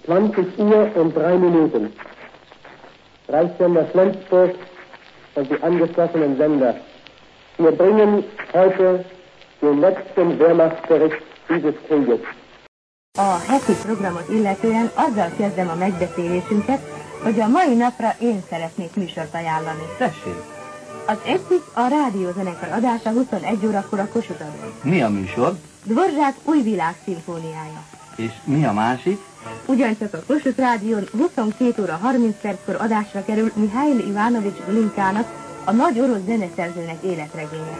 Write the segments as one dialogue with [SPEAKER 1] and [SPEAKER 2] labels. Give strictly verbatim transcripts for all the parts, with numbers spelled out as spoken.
[SPEAKER 1] zwanzig Uhr und drei Minuten. Reichssender Flensburg und die angeschlossenen Sender. Wir bringen heute den letzten Wehrmachtsbericht dieses Krieges.
[SPEAKER 2] A heti programot illetően azzal kezdem a megbeszélésünket, hogy a mai napra én szeretnék műsort ajánlani.
[SPEAKER 3] Tessék!
[SPEAKER 2] Az egyik a rádiózenekar adása huszonegy órakor a Kossuth-on.
[SPEAKER 3] Mi a műsor?
[SPEAKER 2] Dvorzsák új világ szimfóniája.
[SPEAKER 3] És mi a másik?
[SPEAKER 2] Ugyancsak a Kossuth Rádión huszonkét óra harminc perckor adásra kerül Mihail Ivanovics Glinkának, a nagy orosz zeneszerzőnek életregénye.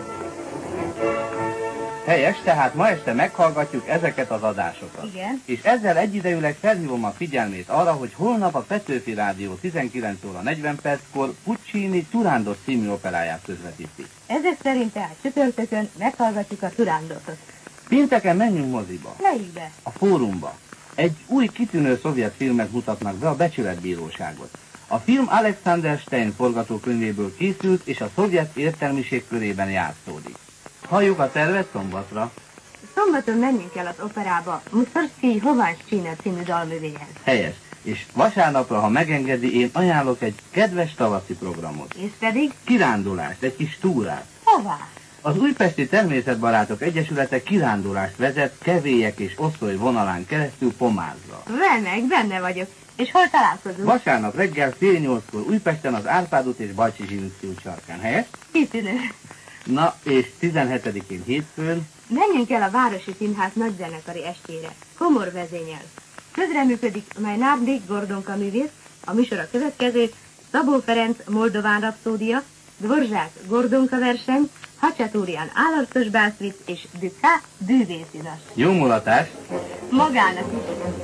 [SPEAKER 3] Helyes, tehát ma este meghallgatjuk ezeket az adásokat.
[SPEAKER 2] Igen.
[SPEAKER 3] És ezzel egyidejűleg felhívom a figyelmét arra, hogy holnap a Petőfi Rádió tizenkilenc óra negyven perckor Puccini Turandot című operáját közvetíti.
[SPEAKER 2] Ezek szerint tehát csütörtökön meghallgatjuk a Turandotot.
[SPEAKER 3] Pénteken menjünk moziba.
[SPEAKER 2] Melyikbe?
[SPEAKER 3] A Fórumba. Egy új kitűnő szovjet filmet mutatnak be, a Becsületbíróságot. A film Alexander Stein forgatókönyvéből készült, és a szovjet értelmiség körében játszódik. Halljuk a tervet szombatra.
[SPEAKER 2] Szombaton menjünk el az operába Mussorgsky Hovánszcsína című dalművéhez.
[SPEAKER 3] Helyes. És vasárnapra, ha megengedi, én ajánlok egy kedves tavaszi programot.
[SPEAKER 2] És pedig?
[SPEAKER 3] Kirándulást, egy kis túrát.
[SPEAKER 2] Hová?
[SPEAKER 3] Az Újpesti Természetbarátok Egyesülete kirándulást vezet Kevélyek és Oszloly vonalán keresztül Pomázra.
[SPEAKER 2] Remek, benne vagyok. És hol találkozunk?
[SPEAKER 3] Vasárnap reggel fél nyolckor Újpesten az Árpád út és Bajcsi Zsilinszky út sarkán. Helyes?
[SPEAKER 2] Kitűnő.
[SPEAKER 3] Na, és tizenhetedikén hétfőn?
[SPEAKER 2] Menjünk el a Városi Színház nagyzenekari estjére. Komor vezényel. Közreműködik Majnárdi Gordonka művész, a műsor a következő: Szabó Ferenc Moldován rapszódia, Dvorzsák Gordonka verseny, Hacsatúrián állarcos bászvic és Dukas bűvészinas.
[SPEAKER 3] Jó mulatást!
[SPEAKER 2] Magának is.